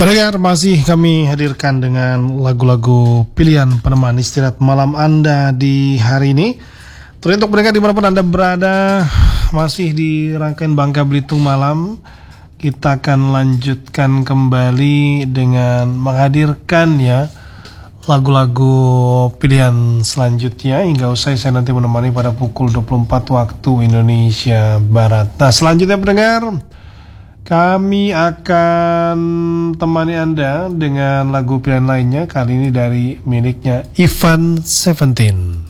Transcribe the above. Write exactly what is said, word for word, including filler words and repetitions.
Pendengar, masih kami hadirkan dengan lagu-lagu pilihan peneman istirahat malam Anda di hari ini. Teruntuk pendengar dimanapun Anda berada, masih di rangkaian Bangka Belitung Malam. Kita akan lanjutkan kembali dengan menghadirkan ya lagu-lagu pilihan selanjutnya hingga usai saya nanti menemani pada pukul dua puluh empat waktu Indonesia Barat. Nah, selanjutnya pendengar, kami akan temani Anda dengan lagu pilihan lainnya, kali ini dari miliknya Ivan Seventeen.